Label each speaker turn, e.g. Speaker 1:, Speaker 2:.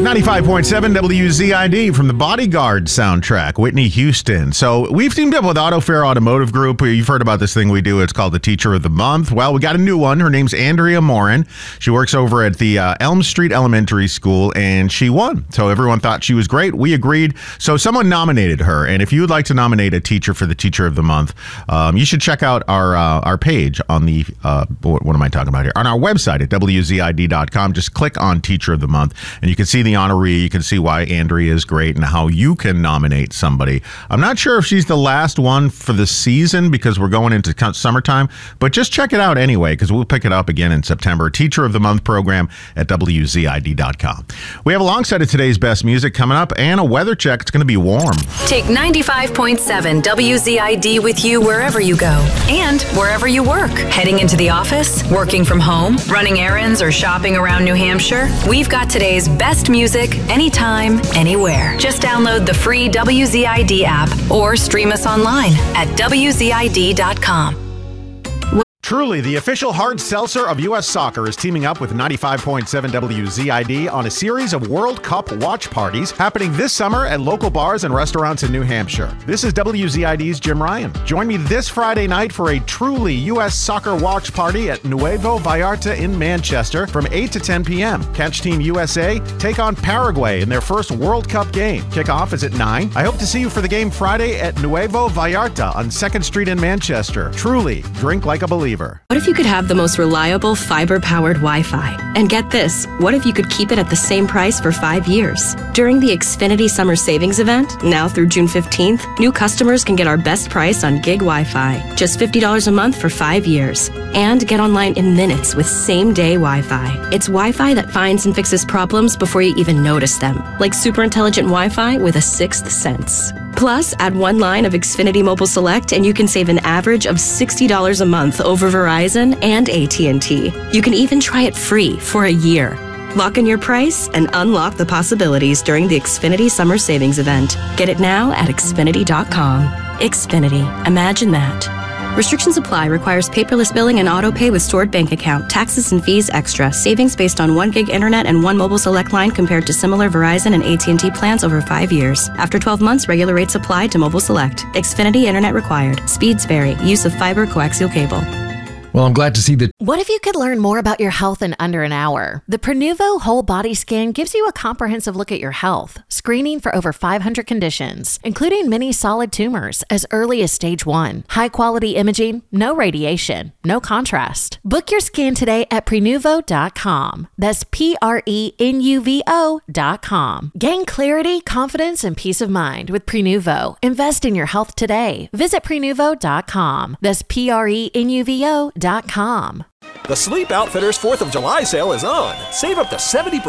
Speaker 1: 95.7 WZID from the Bodyguard soundtrack, Whitney Houston. So we've teamed up with AutoFair Automotive Group. You've heard about this thing we do. It's called the Teacher of the Month. Well, we got a new one. Her name's Andrea Morin. She works over at the Elm Street Elementary School, and she won. So everyone thought she was great. We agreed. So someone nominated her. And if you would like to nominate a teacher for the Teacher of the Month, you should check out our page on the, what am I talking about here? On our website at WZID.com. Just click on Teacher of the Month, and you can see the honoree. You can see why Andrea is great and how you can nominate somebody. I'm not sure if she's the last one for the season because we're going into summertime, but just check it out anyway because we'll pick it up again in September. Teacher of the Month program at WZID.com. We have a long set of today's best music coming up and a weather check. It's going to be warm.
Speaker 2: Take 95.7 WZID with you wherever you go and wherever you work. Heading into the office, working from home, running errands, or shopping around New Hampshire, we've got today's best music anytime, anywhere. Just download the free WZID app or stream us online at WZID.com.
Speaker 1: Truly, the official hard seltzer of U.S. Soccer is teaming up with 95.7 WZID on a series of World Cup watch parties happening this summer at local bars and restaurants in New Hampshire. This is WZID's Jim Ryan. Join me this Friday night for a truly U.S. Soccer watch party at Nuevo Vallarta in Manchester from 8 to 10 p.m. Catch Team USA take on Paraguay in their first World Cup game. Kickoff is at 9. I hope to see you for the game Friday at Nuevo Vallarta on 2nd Street in Manchester. Truly, drink like a believer.
Speaker 3: What if you could have the most reliable fiber-powered Wi-Fi? And get this, what if you could keep it at the same price for 5 years? During the Xfinity Summer Savings Event, now through June 15th, new customers can get our best price on gig Wi-Fi, just $50 a month for 5 years. And get online in minutes with same-day Wi-Fi. It's Wi-Fi that finds and fixes problems before you even notice them, like super intelligent Wi-Fi with a sixth sense. Plus, add one line of Xfinity Mobile Select and you can save an average of $60 a month over Verizon and AT&T. You can even try it free for a year. Lock in your price and unlock the possibilities during the Xfinity Summer Savings Event. Get it now at Xfinity.com. Xfinity. Imagine that. Restrictions apply. Requires paperless billing and auto pay with stored bank account. Taxes and fees extra. Savings based on 1 gig internet and 1 mobile select line compared to similar Verizon and AT&T plans over 5 years. After 12 months, regular rates apply to mobile select. Xfinity internet required. Speeds vary. Use of fiber coaxial cable.
Speaker 4: Well, I'm glad to see that.
Speaker 5: What if you could learn more about your health in under an hour? The Prenuvo Whole Body Scan gives you a comprehensive look at your health, screening for over 500 conditions, including many solid tumors as early as stage 1. High-quality imaging, no radiation, no contrast. Book your scan today at Prenuvo.com. That's Prenuvo.com. Gain clarity, confidence, and peace of mind with Prenuvo. Invest in your health today. Visit Prenuvo.com. That's Prenuvo.com.
Speaker 6: The Sleep Outfitters 4th of July sale is on. Save up to 70%